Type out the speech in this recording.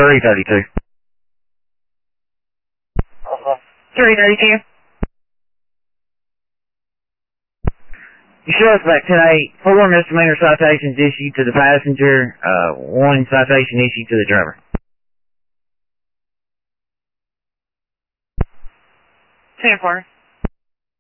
332. 332. You show us back today, 4 misdemeanor citations issued to the passenger, 1 citation issued to the driver. 10-4.